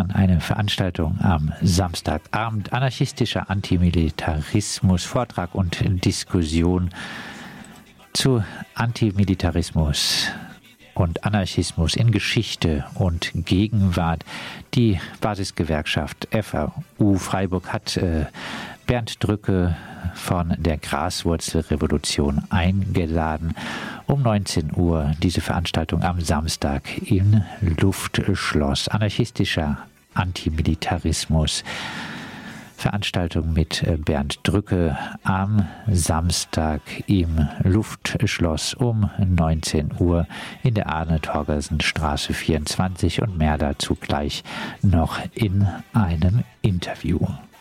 dann eine Veranstaltung am Samstagabend. Anarchistischer Antimilitarismus, Vortrag und Diskussion zu Antimilitarismus und Anarchismus in Geschichte und Gegenwart. Die Basisgewerkschaft FAU Freiburg hat Bernd Drücke von der Graswurzelrevolution eingeladen. Um 19 Uhr diese Veranstaltung am Samstag im Luftschloss. Anarchistischer Antimilitarismus. Veranstaltung mit Bernd Drücke am Samstag im Luftschloss um 19 Uhr in der Arne-Torgersen-Straße 24 und mehr dazu gleich noch in einem Interview.